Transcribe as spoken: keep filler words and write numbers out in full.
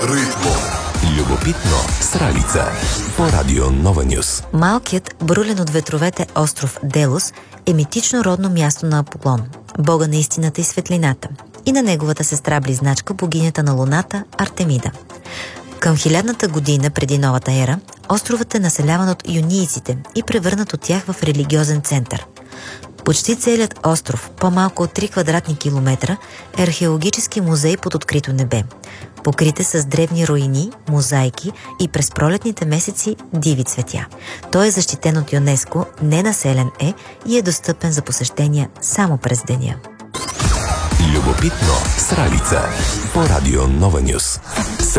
Ритмо. Любопитно с Ралица. По радио Нова Нюс. Малкият, брулен от ветровете остров Делос е митично родно място на Аполон, бога на истината и светлината, и на неговата сестра-близначка, богинята на луната Артемида. Към хилядната година преди новата ера, островът е населяван от юнийците и превърнат от тях в религиозен център. Почти целият остров, по-малко от три квадратни километра, е археологически музей под открито небе. Покрите с древни руини, мозайки и през пролетните месеци диви цветя. Той е защитен от ЮНЕСКО, ненаселен е и е достъпен за посещения само през деня. Любопитно с Ралица. По радио Нова Нюс.